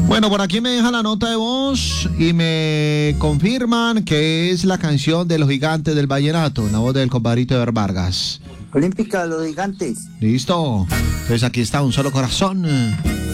Bueno, por aquí me deja la nota de voz y me confirman que es la canción de los gigantes del vallenato, la voz del compadrito Ever Vargas. Olímpica de los Gigantes. Listo. Pues aquí está Un Solo Corazón.